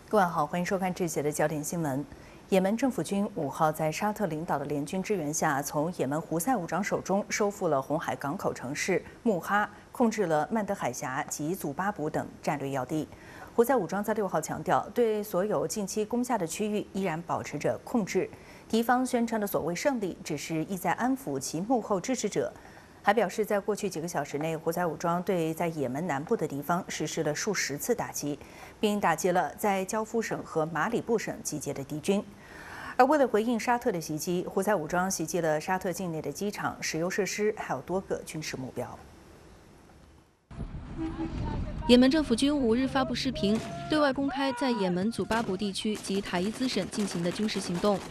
各位好，欢迎收看这节的焦点新闻。也门政府军5号在沙特领导的联军支援下，从也门胡塞武装手中收复了红海港口城市穆哈，控制了曼德海峡及祖巴卜等战略要地。胡塞武装在6号强调，对所有近期攻下的区域依然保持着控制。敌方宣称的所谓胜利，只是意在安抚其幕后支持者。 还表示，在过去几个小时内，胡塞武装对在也门南部的敌方实施了数十次打击，并打击了在焦夫省和马里布省集结的敌军。而为了回应沙特的袭击，胡塞武装袭击了沙特境内的机场、石油设施，还有多个军事目标。 也门政府军5日发布视频，对外公开在也门祖巴卜地区及塔伊兹省进行的军事行动。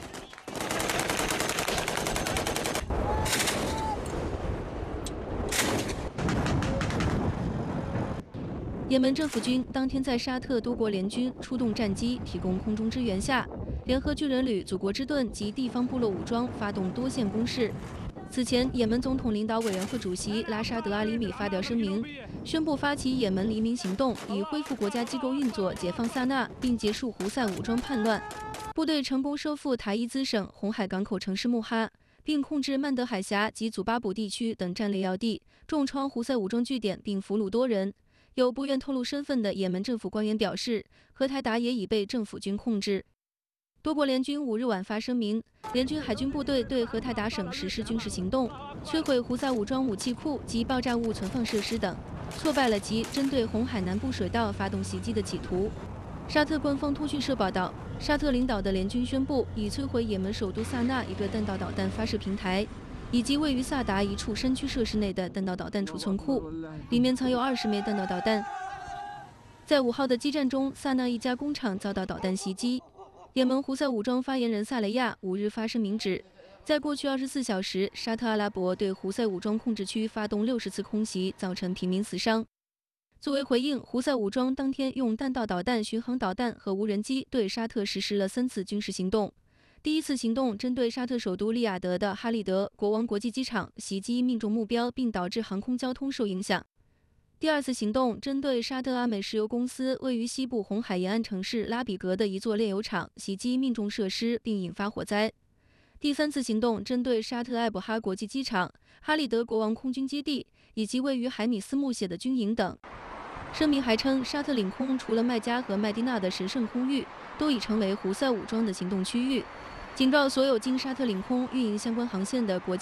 也门政府军当天在沙特多国联军出动战机提供空中支援下，联合巨人旅、祖国之盾及地方部落武装发动多线攻势。此前，也门总统领导委员会主席拉沙德·阿里米发表声明，宣布发起也门黎明行动，以恢复国家机构运作、解放萨那，并结束胡塞武装叛乱。部队成功收复塔伊兹省红海港口城市穆哈，并控制曼德海峡及祖巴卜地区等战略要地，重创胡塞武装据点，并俘虏多人。 有不愿透露身份的也门政府官员表示，荷台达也已被政府军控制。多国联军5日晚发声明，联军海军部队对荷台达省实施军事行动，摧毁胡塞武装武器库及爆炸物存放设施等，挫败了其针对红海南部水道发动袭击的企图。沙特官方通讯社报道，沙特领导的联军宣布已摧毁也门首都萨那一个弹道导弹发射平台。 以及位于萨达一处山区设施内的弹道导弹储存库，里面藏有20枚弹道导弹。在5号的激战中，萨那一家工厂遭到导弹袭击。也门胡塞武装发言人萨雷亚5日发声明指，在过去24小时，沙特阿拉伯对胡塞武装控制区发动60次空袭，造成平民死伤。作为回应，胡塞武装当天用弹道导弹、巡航导弹和无人机对沙特实施了3次军事行动。 第一次行动针对沙特首都利雅得的哈利德国王国际机场袭击命中目标，并导致航空交通受影响。第二次行动针对沙特阿美石油公司位于西部红海沿岸城市拉比格的一座炼油厂，袭击命中设施并引发火灾。第三次行动针对沙特艾卜哈国际机场、哈利德国王空军基地以及位于海米斯木谢的军营等。声明还称，沙特领空除了麦加和麦地那的神圣空域，都已成为胡塞武装的行动区域。 警告所有经沙特领空运营相关航线的国际。